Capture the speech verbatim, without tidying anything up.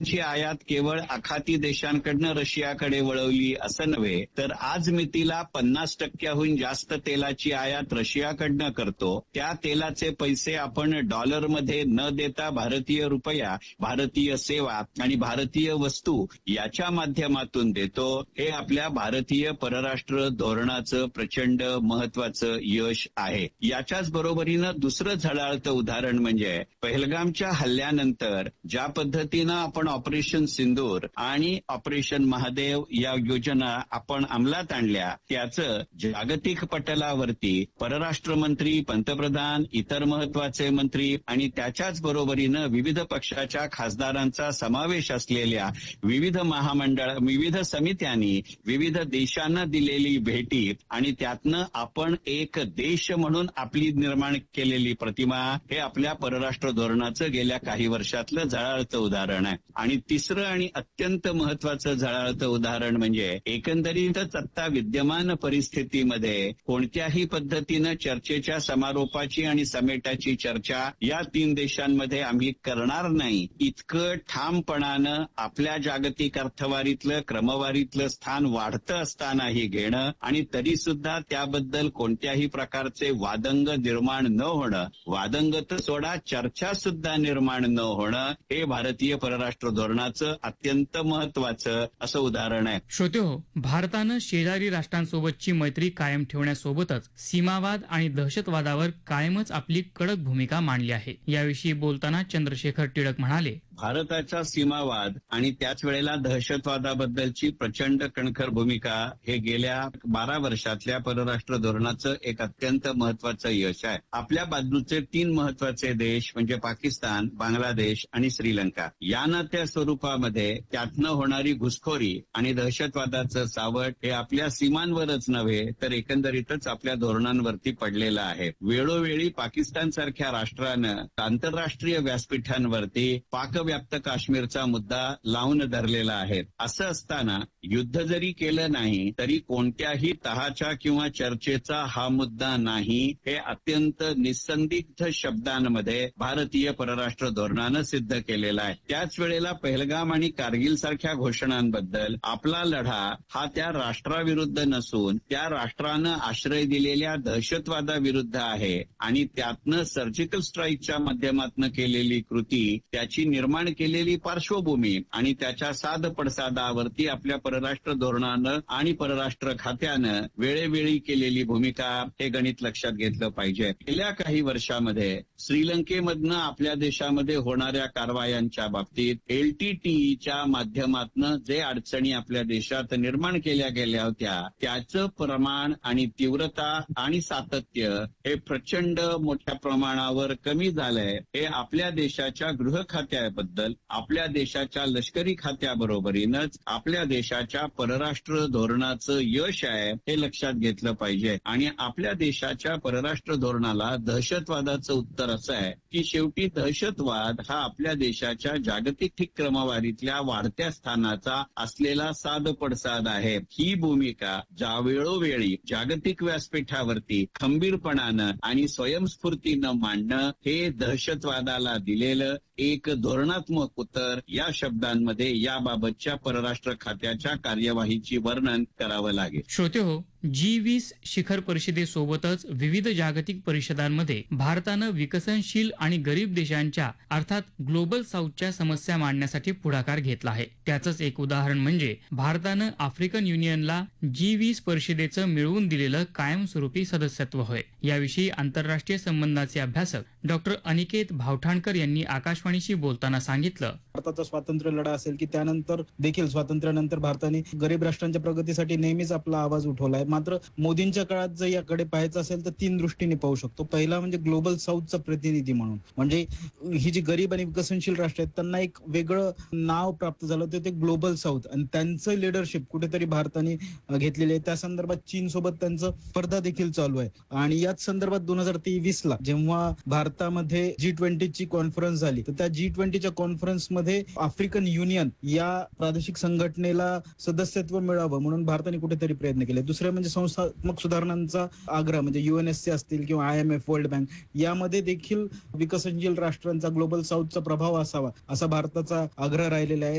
ची आयात केवळ आखाती देशांकडनं रशियाकडे वळवली असं नव्हे, तर आज मितीला पन्नास टक्क्याहून जास्त तेलाची आयात रशियाकडनं करतो. त्या तेलाचे पैसे आपण डॉलरमध्ये न देता भारतीय रुपया, भारतीय सेवा आणि भारतीय वस्तू याच्या माध्यमातून देतो. हे आपल्या भारतीय परराष्ट्र धोरणाचं प्रचंड महत्वाचं यश आहे. याच्याच बरोबरीनं दुसरं झळाळतं उदाहरण म्हणजे पहलगामच्या हल्ल्यानंतर ज्या पद्धतीनं आपण ऑपरेशन सिंदूर आणि ऑपरेशन महादेव या योजना आपण अंमलात आणल्या, त्याचं जागतिक पटलावरती परराष्ट्र मंत्री, पंतप्रधान, इतर महत्वाचे मंत्री आणि त्याच्याच बरोबरीनं विविध पक्षाच्या खासदारांचा समावेश असलेल्या विविध महामंडळ, विविध समित्यांनी, विविध देशांना दिलेली भेटी आणि त्यातनं आपण एक देश म्हणून आपली निर्माण केलेली प्रतिमा हे आपल्या परराष्ट्र धोरणाचं गेल्या काही वर्षातलं झळाळतं उदाहरण आहे. आणि तिसरं आणि अत्यंत महत्वाचं झळाळतं उदाहरण म्हणजे एकंदरीतच आता विद्यमान परिस्थितीमध्ये कोणत्याही पद्धतीनं चर्चेच्या समारोपाची आणि समेटाची चर्चा या तीन देशांमध्ये आम्ही करणार नाही, इतकं ठामपणानं आपल्या जागतिक अर्थवारीतलं, क्रमवारीतलं स्थान वाढतं असतानाही घेणं आणि तरी सुद्धा त्याबद्दल कोणत्याही प्रकारचे वादंग निर्माण न होणं, वादंग तर सोडा, चर्चा सुद्धा निर्माण न होणं, हे भारतीय परराष्ट्र धोरणाचं अत्यंत महत्वाचं असं उदाहरण आहे. श्रोतेहो, भारतानं शेजारी राष्ट्रांसोबतची मैत्री कायम ठेवण्यासोबतच सीमावाद आणि दहशतवादावर कायमच आपली कडक भूमिका मांडली आहे. याविषयी बोलताना चंद्रशेखर टिळक म्हणाले, भारताचा सीमावाद आणि त्याच वेळेला दहशतवादाबद्दलची प्रचंड कणखर भूमिका हे गेल्या बारा वर्षातल्या परराष्ट्र धोरणाचं एक अत्यंत महत्वाचं यश आहे. आपल्या बाजूचे तीन महत्वाचे देश म्हणजे पाकिस्तान, बांगलादेश आणि श्रीलंका या नात्या स्वरूपामध्ये त्यातनं होणारी घुसखोरी आणि दहशतवादाचं सावट हे आपल्या सीमांवरच नव्हे तर एकंदरीतच आपल्या धोरणांवरती पडलेलं आहे. वेळोवेळी पाकिस्तान सारख्या राष्ट्रानं आंतरराष्ट्रीय व्यासपीठांवरती पाक व्याप्त काश्मीरचा मुद्दा लावून धरलेला आहे. असं असताना युद्ध जरी केलं नाही तरी कोणत्याही तहाच्या किंवा चर्चेचा हा मुद्दा नाही, हे अत्यंत निसंदिग्ध शब्दांमध्ये भारतीय परराष्ट्र धोरणानं सिद्ध केलेलं आहे. त्याच वेळेला पहलगाम आणि कारगिल सारख्या घोषणांबद्दल आपला लढा हा त्या राष्ट्राविरुद्ध नसून त्या राष्ट्रानं आश्रय दिलेल्या दहशतवादाविरुद्ध आहे आणि त्यातनं सर्जिकल स्ट्राईकच्या माध्यमातून केलेली कृती, त्याची निर्माण केलेली पार्श्वभूमी आणि त्याच्या साध पडसादावरती आपल्या परराष्ट्र धोरणानं आणि परराष्ट्र खात्यानं वेळेवेळी केलेली भूमिका हे गणित लक्षात घेतलं पाहिजे. गेल्या काही वर्षामध्ये श्रीलंकेमधनं आपल्या देशामध्ये होणाऱ्या कारवायांच्या बाबतीत एलटीटीईच्या माध्यमातून जे अडचणी आपल्या देशात निर्माण केल्या गेल्या होत्या त्याचं प्रमाण आणि तीव्रता आणि सातत्य हे प्रचंड मोठ्या प्रमाणावर कमी झालंय. हे आपल्या देशाच्या गृह खात्याबद्दल, आपल्या देशाच्या लष्करी खात्याबरोबरीनच आपल्या देशाच्या परराष्ट्र धोरणाचं यश आहे हे लक्षात घेतलं पाहिजे. आणि आपल्या देशाच्या परराष्ट्र धोरणाला दहशतवादाचं उत्तर असं आहे की शेवटी दहशतवाद हा आपल्या देशाच्या जागतिक ठीक क्रमवारीतल्या वाढत्या स्थानाचा असलेला साध पडसाद आहे. ही भूमिका ज्या वेळोवेळी जागतिक व्यासपीठावरती खंबीरपणानं आणि स्वयंस्फूर्तीनं मांडणं हे दहशतवादाला दिलेलं एक धोरणात्मक उत्तर या शब्दांमध्ये याबाबतच्या परराष्ट्र खात्याच्या कार्यवाहीची वर्णन करावं लागेल. श्रोते हो, जी वीस शिखर परिषदेसोबतच विविध जागतिक परिषदांमध्ये भारतानं विकसनशील आणि गरीब देशांच्या अर्थात ग्लोबल साऊथच्या समस्या मांडण्यासाठी पुढाकार घेतला आहे. त्याचंच एक उदाहरण म्हणजे भारतानं आफ्रिकन युनियनला जी वीस परिषदेचं मिळवून दिलेलं कायमस्वरूपी सदस्यत्व होय. याविषयी आंतरराष्ट्रीय संबंधाचे अभ्यासक डॉक्टर अनिकेत भावठाणकर यांनी आकाशवाणीशी बोलताना सांगितलं, भारताचा स्वातंत्र्य लढा असेल की त्यानंतर देखील स्वातंत्र्यानंतर भारताने गरीब राष्ट्रांच्या प्रगतीसाठी नेहमीच आपला आवाज उठवलाय. मात्र मोदींच्या काळात जर याकडे पाहायचं असेल तर तीन दृष्टीने पाहू शकतो. पहिला म्हणजे ग्लोबल साऊथचा प्रतिनिधी म्हणून, म्हणजे ही जी गरीब आणि विकसनशील राष्ट्र आहेत त्यांना एक वेगळं नाव प्राप्त झालं होतं, ते ग्लोबल साऊथ, आणि त्यांचं लिडरशिप कुठेतरी भारताने घेतलेली आहे. त्या संदर्भात चीन सोबत त्यांचं स्पर्धा देखील चालू आहे. आणि याच संदर्भात दोन हजार तेवीस ला जेव्हा भारतामध्ये जी ट्वेंटीची कॉन्फरन्स झाली तर त्या जी ट्वेंटीच्या कॉन्फरन्समध्ये आफ्रिकन युनियन या प्रादेशिक संघटनेला सदस्यत्व मिळावं म्हणून भारताने कुठेतरी प्रयत्न केले. दुसरे म्हणजे संस्थात्मक सुधारणांचा आग्रह म्हणजे युएनएससी असतील किंवा I am F, world bank यामध्ये देखील विकसनशील राष्ट्रांचा ग्लोबल साऊथचा प्रभाव असावा असा भारताचा आग्रह राहिलेला आहे.